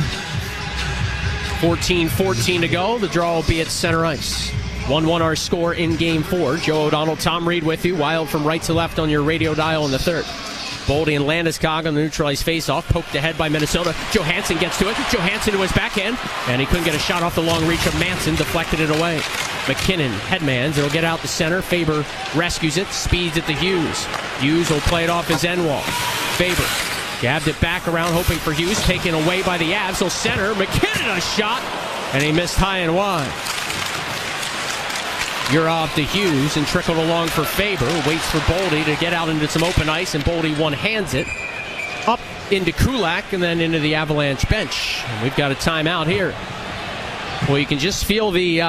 14-14 to go. The draw will be at center ice. 1-1 our score in Game 4. Joe O'Donnell, Tom Reed with you. Wild from right to left on your radio dial in the third. Boldy and Landeskog on the neutralized faceoff. Poked ahead by Minnesota. Johansson gets to it. Johansson to his backhand. And he couldn't get a shot off the long reach of Manson. Deflected it away. McKinnon headmans. It'll get out the center. Faber rescues it. Speeds it to Hughes. Hughes will play it off his end wall. Faber gabbed it back around, hoping for Hughes. Taken away by the Avs. So center. McKinnon a shot. And he missed high and wide. You're off to Hughes and trickled along for Faber. Waits for Boldy to get out into some open ice, and Boldy one-hands it up into Kulak and then into the Avalanche bench. And we've got a timeout here. Well, you can just feel the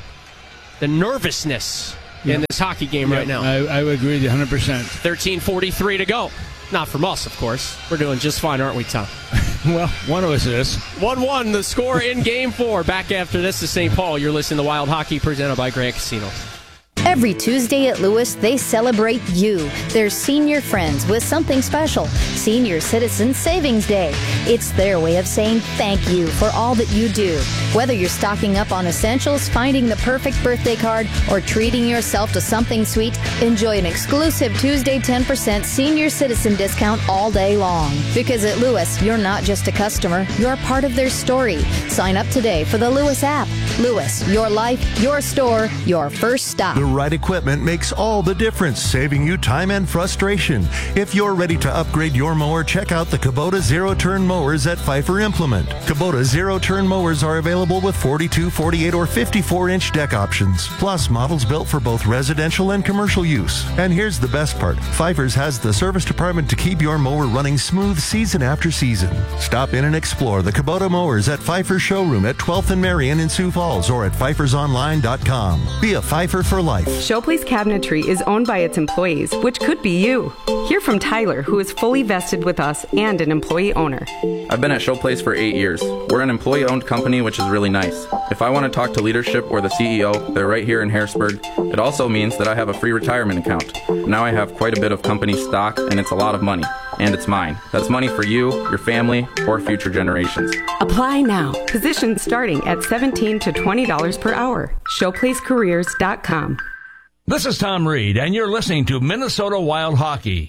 nervousness in this hockey game right now. I would agree with you 100%. 13:43 to go. Not from us, of course. We're doing just fine, aren't we, Tom? Well, one of us is. 1-1, the score in Game 4. Back after this to St. Paul. You're listening to Wild Hockey presented by Grand Casinos. Every Tuesday at Lewis, they celebrate you, their senior friends, with something special. Senior Citizen Savings Day. It's their way of saying thank you for all that you do. Whether you're stocking up on essentials, finding the perfect birthday card, or treating yourself to something sweet, enjoy an exclusive Tuesday 10% senior citizen discount all day long. Because at Lewis, you're not just a customer, you're part of their story. Sign up today for the Lewis app. Lewis, your life, your store, your first stop. The right equipment makes all the difference, saving you time and frustration. If you're ready to upgrade your mower, check out the Kubota zero-turn mowers at Pfeiffer Implement. Kubota zero-turn mowers are available with 42, 48, or 54-inch deck options, plus models built for both residential and commercial use. And here's the best part. Pfeiffer's has the service department to keep your mower running smooth season after season. Stop in and explore the Kubota mowers at Pfeiffer's showroom at 12th and Marion in Sioux Falls or at pfeiffersonline.com. Be a Pfeiffer for life. Showplace Cabinetry is owned by its employees, which could be you. Hear from Tyler, who is fully vested with us and an employee owner. I've been at Showplace for 8 years. We're an employee-owned company, which is really nice. If I want to talk to leadership or the CEO, they're right here in Harrisburg. It also means that I have a free retirement account. Now I have quite a bit of company stock, and it's a lot of money. And it's mine. That's money for you, your family, or future generations. Apply now. Positions starting at $17 to $20 per hour. ShowplaceCareers.com. This is Tom Reed, and you're listening to Minnesota Wild Hockey.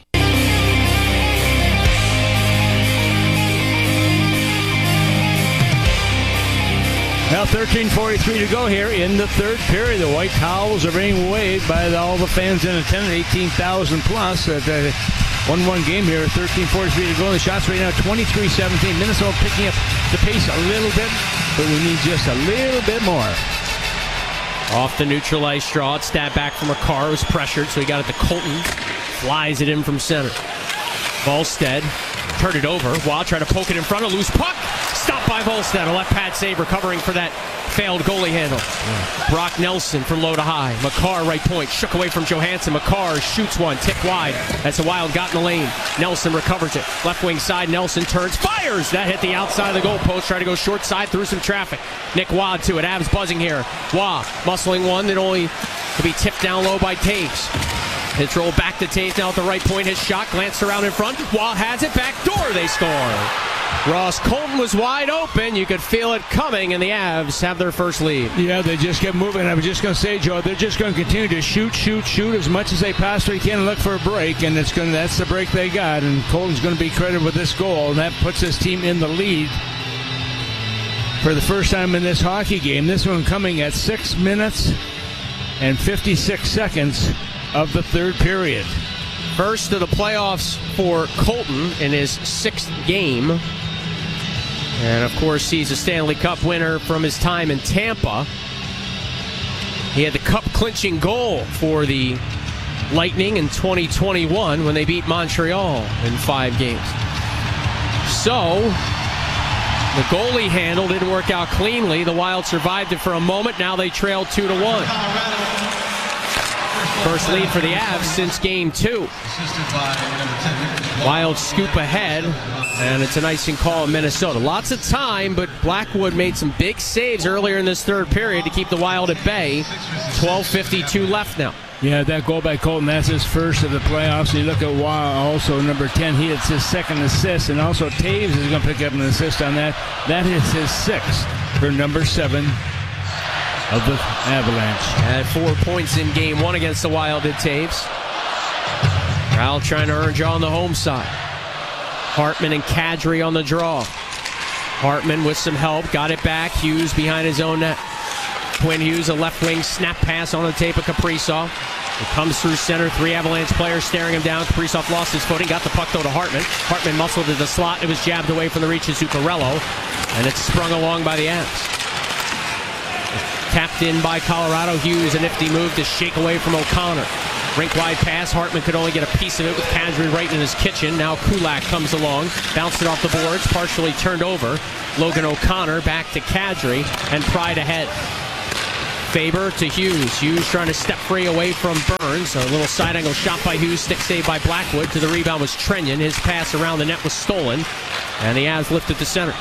Now 13:43 to go here in the third period. The White Towels are being waved by all the fans in attendance, 18,000 plus at the 1-1 game here. 13:43 to go. The shots right now 23-17. Minnesota picking up the pace a little bit, but we need just a little bit more. Off the neutralized straw. It's stabbed back from Makar, who's pressured, so he got it to Colton. Flies it in from center. Volstead turned it over. Wild tried to poke it in front. A loose puck. Stopped by Volstead. A left pad save, recovering for that failed goalie handle. Brock Nelson from low to high. Makar right point. Shook away from Johansson. Makar shoots one. Tipped wide. That's a Wild got in the lane. Nelson recovers it. Left wing side. Nelson turns. Fires! That hit the outside of the goalpost. Tried to go short side through some traffic. Nick Waugh to it. Avs buzzing here. Waugh muscling one that only to be tipped down low by Taves. It's rolled back to Taves now at the right point. His shot glanced around in front. Waugh has it. Back door. They score. Ross Colton was wide open. You could feel it coming, and the Avs have their first lead. Yeah, they just kept moving. I was just going to say, Joe, they're just going to continue to shoot as much as they possibly can and look for a break, and that's the break they got, and Colton's going to be credited with this goal, and that puts this team in the lead for the first time in this hockey game. This one coming at 6 minutes and 56 seconds of the third period. First of the playoffs for Colton in his 6th game. And, of course, he's a Stanley Cup winner from his time in Tampa. He had the cup-clinching goal for the Lightning in 2021 when they beat Montreal in 5 games. So, the goalie handle didn't work out cleanly. The Wild survived it for a moment. Now they trail 2-1. First lead for the Avs since Game 2. Wild scoop ahead, and it's an icing call in Minnesota. Lots of time, but Blackwood made some big saves earlier in this third period to keep the Wild at bay. 12:52 left now. Yeah, that goal by Colton, that's his first of the playoffs. You look at Waugh, also number 10, he hits his second assist, and also Taves is going to pick up an assist on that. That is his 6th for number 7 of the Avalanche. Had 4 points in Game 1 against the Wild at Taves. Corral trying to earn draw on the home side. Hartman and Kadri on the draw. Hartman with some help, got it back. Hughes behind his own net. Quinn Hughes, a left wing snap pass on the tape of Kaprizov. It comes through center, 3 Avalanche players staring him down. Kaprizov lost his footing, got the puck though to Hartman. Hartman muscled to the slot, it was jabbed away from the reach of Zuccarello, and it's sprung along by the Avs. Tapped in by Colorado. Hughes, a nifty move to shake away from O'Connor. Rink-wide pass. Hartman could only get a piece of it with Kadri right in his kitchen. Now Kulak comes along, bounced it off the boards, partially turned over. Logan O'Connor back to Kadri, and Pride ahead. Faber to Hughes. Hughes trying to step free away from Burns. A little side angle shot by Hughes. Stick save by Blackwood. To the rebound was Trenyon. His pass around the net was stolen, and the Avs lifted to center.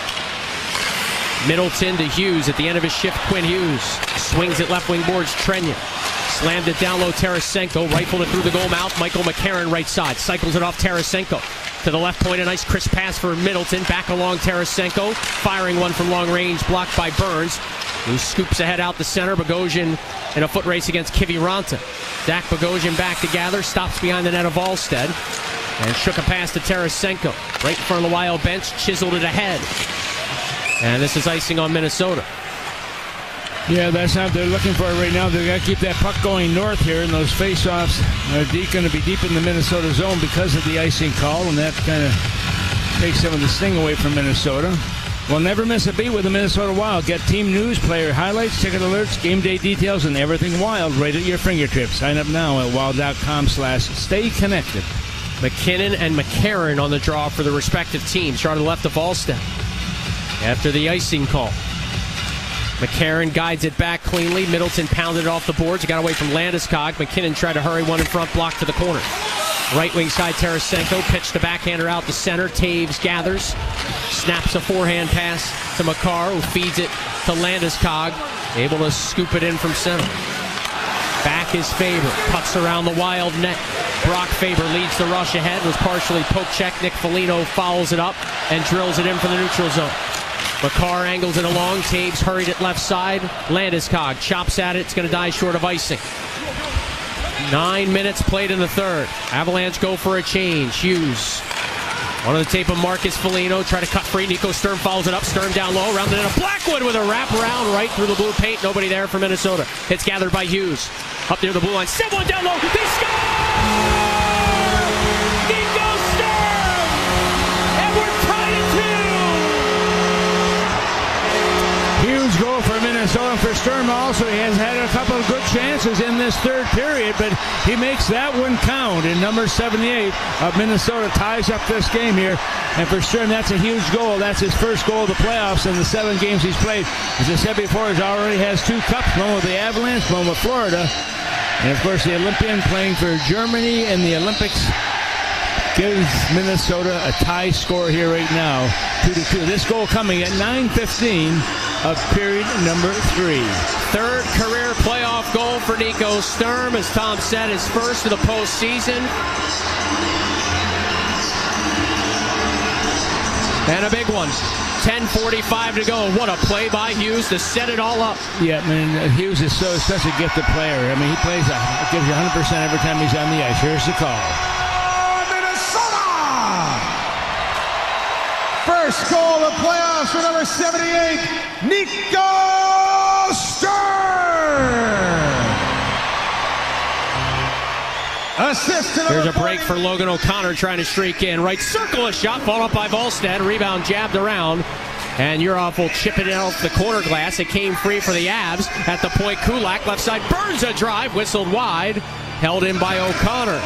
Middleton to Hughes. At the end of his shift, Quinn Hughes swings at left wing boards. Trenyon slammed it down low. Tarasenko rifled it through the goal mouth. Michael McCarron right side cycles it off Tarasenko to the left point. A nice crisp pass for Middleton. Back along Tarasenko, firing one from long range, blocked by Burns, who scoops ahead out the center. Bogosian in a foot race against Kiviranta. Zach Bogosian back to gather, stops behind the net of Alstead, and shook a pass to Tarasenko right in front of the Wild bench, chiseled it ahead. And this is icing on Minnesota. Yeah, that's how they're looking for it right now. They've got to keep that puck going north here, and those face-offs are going to be deep in the Minnesota zone because of the icing call, and that kind of takes some of the sting away from Minnesota. Well, never miss a beat with the Minnesota Wild. Get team news, player highlights, ticket alerts, game day details, and everything Wild right at your fingertips. Sign up now at wild.com/stay connected. McKinnon and McCarron on the draw for the respective teams. Try to the left of Alstead after the icing call. McCarron guides it back cleanly. Middleton pounded it off the boards. He got away from Landeskog. McKinnon tried to hurry one in front, blocked to the corner. Right wing side, Tarasenko pitched the backhander out the center. Taves gathers, snaps a forehand pass to Makar, who feeds it to Landeskog, able to scoop it in from center. Back is Faber, cuts around the Wild net. Brock Faber leads the rush ahead, was partially poke check. Nick Foligno fouls it up and drills it in from the neutral zone. Makar angles it along. Taves hurried it left side. Landeskog chops at it. It's going to die short of icing. 9 minutes played in the third. Avalanche go for a change. Hughes on the tape of Marcus Foligno. Try to cut free. Nico Sturm follows it up. Sturm down low. Around the net of Blackwood with a wraparound right through the blue paint. Nobody there for Minnesota. It's gathered by Hughes. Up near the blue line. Step one down low. They score! Nico Sturm! And we're tied at 2! Huge goal for Minnesota. For Sturm also, he has had a couple of good chances in this third period, but he makes that one count. And number 78 of Minnesota ties up this game here. And for Sturm, that's a huge goal. That's his first goal of the playoffs in the 7 games he's played. As I said before, he already has 2 cups, one with the Avalanche, one with Florida. And of course, the Olympian playing for Germany in the Olympics gives Minnesota a tie score here right now, 2-2. This goal coming at 9:15 of period number 3. Third career playoff goal for Nico Sturm, as Tom said, his first of the postseason. And a big one. 10:45 to go. What a play by Hughes to set it all up. Yeah, man, Hughes is such a gifted player. I mean, he plays, gives you 100% every time he's on the ice. Here's the call. First goal of playoffs for number 78, Nico Sturm. Assist to number There's a break for Logan O'Connor trying to streak in. Right circle, a shot, followed up by Volstead. Rebound jabbed around. And Urov will chip it off the corner glass. It came free for the Avs. At the point, Kulak, left side, burns a drive, whistled wide. Held in by O'Connor.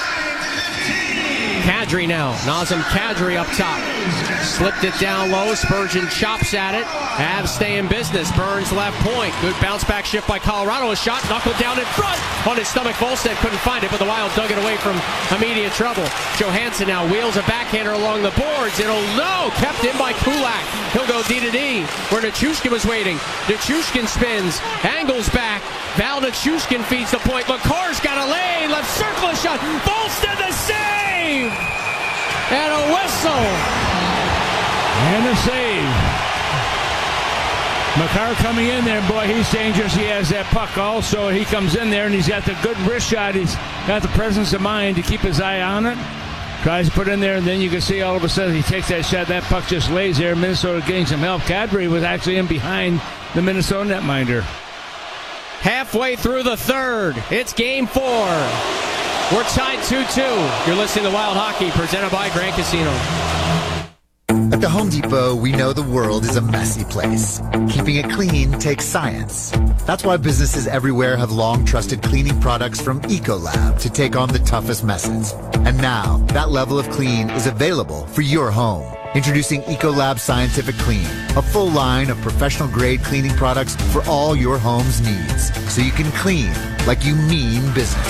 Kadri now. Nazem Kadri up top. Slipped it down low. Spurgeon chops at it. Avs stay in business. Burns left point. Good bounce back shift by Colorado. A shot knuckled down in front. On his stomach, Volstead couldn't find it, but the Wild dug it away from immediate trouble. Johansson now wheels a backhander along the boards. Kept in by Kulak. He'll go D to D where Nichushkin was waiting. Nichushkin spins. Angles back. Val Nichushkin feeds the point. Makar's got a lane. Left circle a shot. Volstead the save. And a whistle. And a save. Makar coming in there, boy, he's dangerous. He has that puck also. He comes in there, and he's got the good wrist shot. He's got the presence of mind to keep his eye on it. Tries to put in there, and then you can see all of a sudden he takes that shot. That puck just lays there. Minnesota getting some help. Cadbury was actually in behind the Minnesota netminder. Halfway through the third, it's Game 4. We're tied 2-2. You're listening to Wild Hockey, presented by Grand Casino. At the Home Depot, we know the world is a messy place. Keeping it clean takes science. That's why businesses everywhere have long trusted cleaning products from Ecolab to take on the toughest messes. And now, that level of clean is available for your home. Introducing Ecolab Scientific Clean, a full line of professional-grade cleaning products for all your home's needs, so you can clean like you mean business.